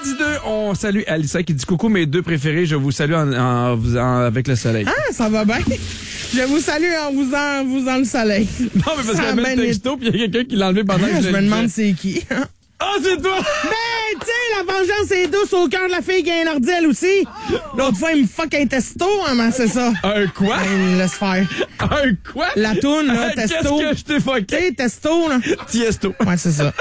midi 2, on salue Alissa qui dit coucou mes deux préférés, je vous salue avec le soleil. Ah, ça va bien. Je vous salue en vous en le soleil. Non, mais parce qu'elle met le texto puis il y a quelqu'un qui l'a enlevé pendant que je me demande c'est qui. Ah, c'est toi! Ben, tu sais, la vengeance est douce au cœur de la fille qui a un ordi, elle aussi. L'autre fois, il me fuck un testo, hein, c'est ça. Un quoi? Ben, laisse faire. Un quoi? La toune, là, testo. Qu'est-ce que je t'ai fucké? Tu sais, testo, là. Tiesto. Ouais, c'est ça.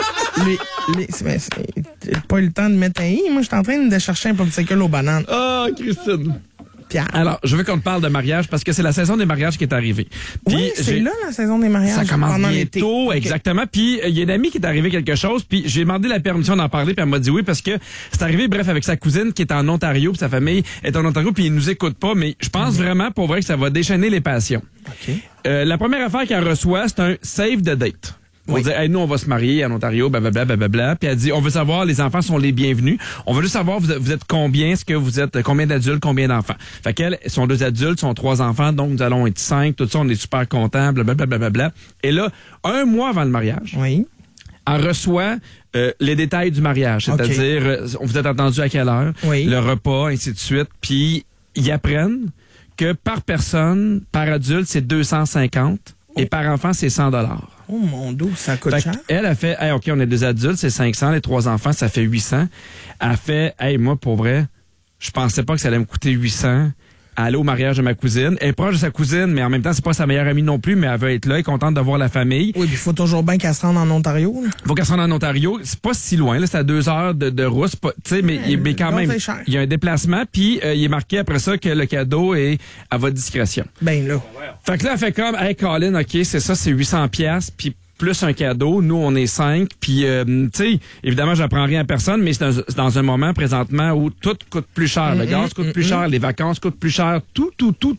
J'ai pas eu le temps de mettre un i. Moi, je suis en train de chercher un popsicle aux bananes. Ah, Christine. Pierre. Alors, je veux qu'on te parle de mariage parce que c'est la saison des mariages qui est arrivée. Puis, oui, c'est là la saison des mariages. Ça commence pendant bientôt, l'été. exactement. Puis, il y a une amie qui est arrivée quelque chose, puis j'ai demandé la permission d'en parler, puis elle m'a dit oui parce que c'est arrivé, bref, avec sa cousine qui est en Ontario, puis sa famille est en Ontario, puis ils nous écoutent pas, mais je pense vraiment, pour vrai, que ça va déchaîner les passions. OK. La première affaire qu'elle reçoit, c'est un save the date. On dit, hey, nous, on va se marier en Ontario, blablabla, blablabla. Puis elle dit, on veut savoir, les enfants sont les bienvenus. On veut juste savoir, vous êtes combien, est-ce que vous êtes, combien d'adultes, combien d'enfants. Fait qu'elles sont 2 adultes, sont 3 enfants, donc nous allons être 5, tout ça, on est super contents, blablabla, blablabla. Et là, 1 mois avant le mariage, oui, elle reçoit les détails du mariage, c'est-à-dire, vous êtes attendu à quelle heure, oui, le repas, ainsi de suite. Puis, ils apprennent que par personne, par adulte, c'est 250 et par enfant, c'est 100 $. Oh mon dos, ça coûte Fait cher. elle a fait, hey, OK, on est 2 adultes, c'est 500, les 3 enfants, ça fait 800. Elle a fait, hey, moi, pour vrai, je pensais pas que ça allait me coûter 800. Aller au mariage de ma cousine. Elle est proche de sa cousine, mais en même temps, c'est pas sa meilleure amie non plus, mais elle veut être là, elle est contente de voir la famille. Oui, puis il faut toujours bien qu'elle se rende en Ontario. Là. Faut qu'elle se rende en Ontario. C'est pas si loin, là, c'est à 2 heures de route, tu sais, mais quand même, il y a un déplacement, puis il est marqué après ça que le cadeau est à votre discrétion. Ben là. Fait que là, elle fait comme, hey, Colin, OK, c'est ça, c'est 800$, puis plus un cadeau. Nous, on est 5. Puis, tu sais, évidemment, j'apprends rien à personne, mais c'est dans un moment présentement où tout coûte plus cher. Le gaz coûte plus cher, les vacances coûtent plus cher. Tout.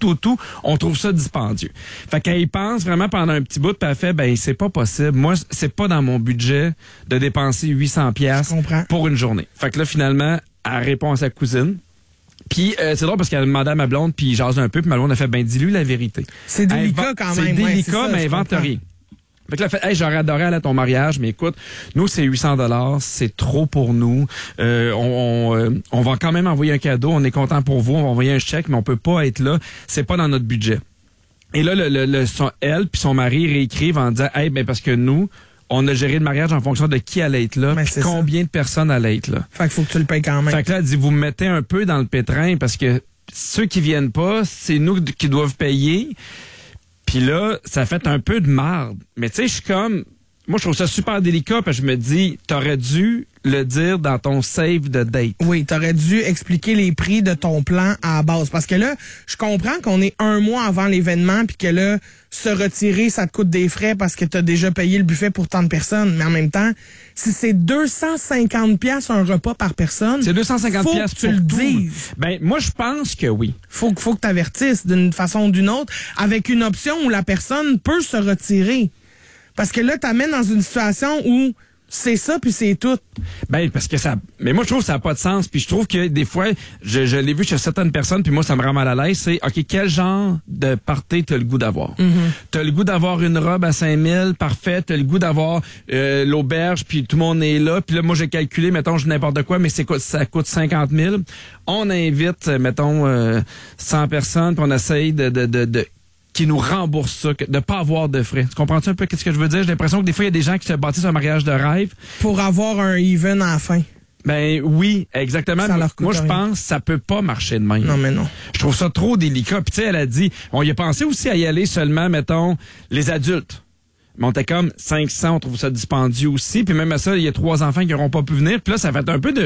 On trouve ça dispendieux. Fait qu'elle y pense vraiment pendant un petit bout, puis elle fait, ben, c'est pas possible. Moi, c'est pas dans mon budget de dépenser 800$ pour une journée. Fait que là, finalement, elle répond à sa cousine. Puis c'est drôle parce qu'elle a demandé à ma blonde, puis jase un peu, puis ma blonde a fait, ben, dis-lui la vérité. C'est délicat quand même. C'est délicat, mais invente rien. Fait que là, hey, j'aurais adoré aller à ton mariage, mais écoute, nous, c'est 800$, c'est trop pour nous. On va quand même envoyer un cadeau, on est content pour vous, on va envoyer un chèque, mais on peut pas être là, c'est pas dans notre budget. Et là, elle puis son mari réécrivent en disant, hey, ben parce que nous, on a géré le mariage en fonction de qui allait être là, puis combien de personnes allaient être là. Fait qu'il faut que tu le payes quand même. Fait que là, elle dit, vous me mettez un peu dans le pétrin parce que ceux qui viennent pas, c'est nous qui doivent payer. Puis là, ça fait un peu de marde. Mais tu sais, je suis comme... Moi, je trouve ça super délicat parce que je me dis, t'aurais dû le dire dans ton save de date. Oui, t'aurais dû expliquer les prix de ton plan à la base. Parce que là, je comprends qu'on est 1 mois avant l'événement puis que là, se retirer, ça te coûte des frais parce que t'as déjà payé le buffet pour tant de personnes. Mais en même temps, si c'est 250$ un repas par personne, c'est 250$ faut que tu le dises. Ben, moi, je pense que oui. Faut que t'avertisses d'une façon ou d'une autre avec une option où la personne peut se retirer. Parce que là, t'amènes dans une situation où c'est ça, puis c'est tout. Ben, parce que ça... Mais moi, je trouve que ça n'a pas de sens. Puis je trouve que des fois, je l'ai vu chez certaines personnes, puis moi, ça me rend mal à l'aise. C'est, OK, quel genre de party t'as le goût d'avoir? T'as le goût d'avoir une robe à 5000, parfait. T'as le goût d'avoir l'auberge, puis tout le monde est là. Puis là, moi, j'ai calculé, mettons, je n'importe quoi, mais ça coûte 50 000. On invite, mettons, 100 personnes, puis on essaye de qui nous rembourse ça, de pas avoir de frais. Tu comprends-tu un peu ce que je veux dire? J'ai l'impression que des fois, il y a des gens qui se bâtissent un mariage de rêve. Pour avoir un even à la fin. Ben oui, exactement. Moi, je pense que ça peut pas marcher de même. Non, mais non. Je trouve ça trop délicat. Puis tu sais, elle a dit, on y a pensé aussi à y aller seulement, mettons, les adultes. Mais on était comme 500, on trouve ça dispendieux aussi. Puis même à ça, il y a 3 enfants qui n'auront pas pu venir. Puis là, ça fait un peu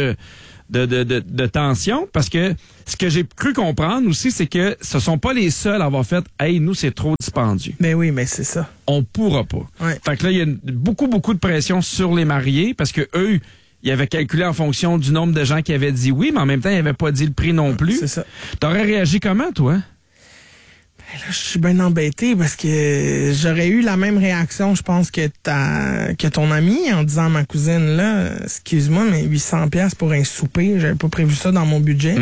de tension parce que ce que j'ai cru comprendre aussi, c'est que ce sont pas les seuls à avoir fait « Hey, nous, c'est trop dispendieux. » Mais oui, mais c'est ça. On pourra pas. Ouais. Fait que là, il y a beaucoup de pression sur les mariés parce que eux, ils avaient calculé en fonction du nombre de gens qui avaient dit oui, mais en même temps, ils n'avaient pas dit le prix non plus. C'est ça. T'aurais réagi comment, toi? Là, je suis bien embêté parce que j'aurais eu la même réaction, je pense, que ton ami en disant à ma cousine, là, excuse-moi, mais 800$ pour un souper, j'avais pas prévu ça dans mon budget.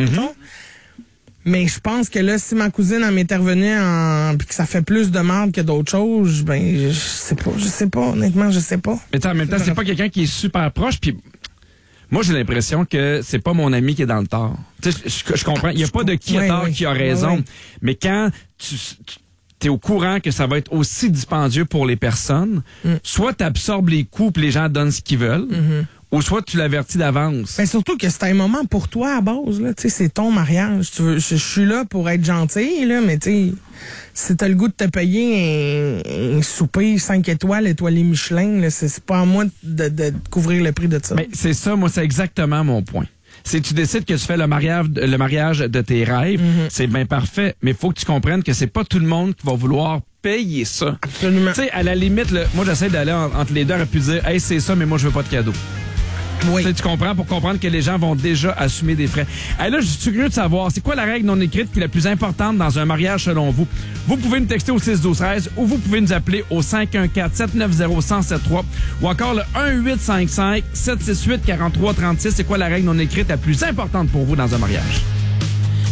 Mais je pense que là, si ma cousine elle m'était revenue puis que ça fait plus de mal que d'autres choses, ben, je sais pas, honnêtement, je sais pas. Mais en même temps, c'est pas quelqu'un qui est super proche, puis Moi, j'ai l'impression que c'est pas mon ami qui est dans le tort. Tu sais, je comprends. Il n'y a pas de qui a tort, qui a raison. Mais quand tu es au courant que ça va être aussi dispendieux pour les personnes, soit tu absorbes les coûts et les gens donnent ce qu'ils veulent, ou soit tu l'avertis d'avance. Ben surtout que c'est un moment pour toi à base, là. Tu sais, c'est ton mariage. Je suis là pour être gentil, là, mais tu sais, si t'as le goût de te payer un souper 5 étoiles, étoilé Michelin, là, c'est pas à moi de couvrir le prix de ça. Mais c'est ça, moi, c'est exactement mon point. Si tu décides que tu fais le mariage de tes rêves, c'est bien parfait, mais il faut que tu comprennes que c'est pas tout le monde qui va vouloir payer ça. Absolument. Tu sais, à la limite, moi, j'essaie d'aller entre les deux et puis dire, hey, c'est ça, mais moi, je veux pas de cadeau. Oui. Tu comprends, pour comprendre que les gens vont déjà assumer des frais. Hey, là, je suis curieux de savoir, c'est quoi la règle non écrite qui est la plus importante dans un mariage selon vous? Vous pouvez nous texter au 6-12-13 ou vous pouvez nous appeler au 514-790-1073 ou encore le 1-855-768-4336. C'est quoi la règle non écrite la plus importante pour vous dans un mariage?